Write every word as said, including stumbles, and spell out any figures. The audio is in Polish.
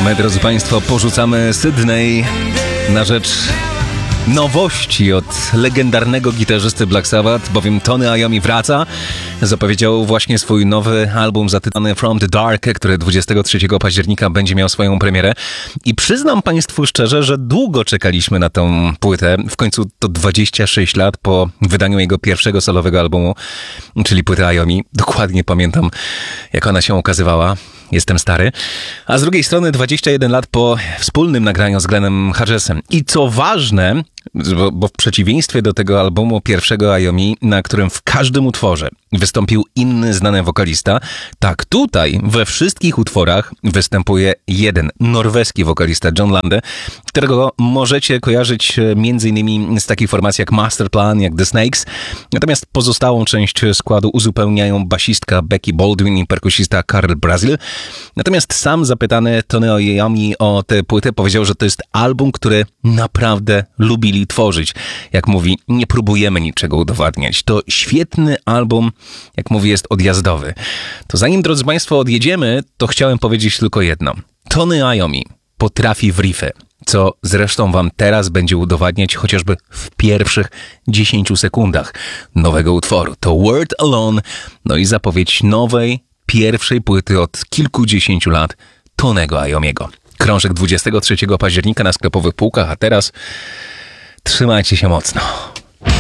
To my, drodzy Państwo, porzucamy Sydney na rzecz nowości od legendarnego gitarzysty Black Sabbath, bowiem Tony Iommi wraca. Zapowiedział właśnie swój nowy album zatytułowany From the Dark, który dwudziestego trzeciego października będzie miał swoją premierę. I przyznam Państwu szczerze, że długo czekaliśmy na tę płytę. W końcu to dwadzieścia sześć lat po wydaniu jego pierwszego solowego albumu, czyli płyty Iommi. Dokładnie pamiętam, jak ona się ukazywała. Jestem stary. A z drugiej strony dwadzieścia jeden lat po wspólnym nagraniu z Glennem Huggesem. I co ważne, bo, bo w przeciwieństwie do tego albumu pierwszego Iommi, na którym w każdym utworze wystąpił inny znany wokalista, tak tutaj we wszystkich utworach występuje jeden norweski wokalista, John Lande, którego możecie kojarzyć między innymi z takich formacji jak Masterplan, jak The Snakes. Natomiast pozostałą część składu uzupełniają basistka Becky Baldwin i perkusista Karl Brazil. Natomiast sam zapytany Tony Iommi o tę płytę powiedział, że to jest album, który naprawdę lubili tworzyć. Jak mówi, nie próbujemy niczego udowadniać. To świetny album, jak mówi, jest odjazdowy. To zanim, drodzy Państwo, odjedziemy, to chciałem powiedzieć tylko jedno. Tony Iommi potrafi w riffy, co zresztą Wam teraz będzie udowadniać chociażby w pierwszych dziesięciu sekundach nowego utworu. To Word Alone, no i zapowiedź nowej, pierwszej płyty od kilkudziesięciu lat Tonego Iommiego. Krążek dwudziestego trzeciego października na sklepowych półkach, a teraz trzymajcie się mocno.